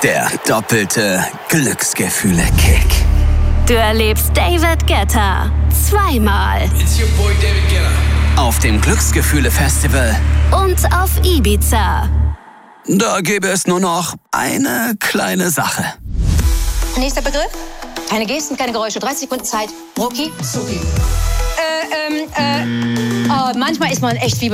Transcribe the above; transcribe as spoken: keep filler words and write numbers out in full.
Der doppelte Glücksgefühle-Kick. Du erlebst David Guetta zweimal. It's your boy David Guetta. Auf dem Glücksgefühle-Festival Und auf Ibiza. Da gäbe es nur noch eine kleine Sache. Nächster Begriff. Keine Gesten, keine Geräusche. dreißig Sekunden Zeit. Rucki. Zucki. Äh, ähm, äh. Oh, manchmal ist man echt wie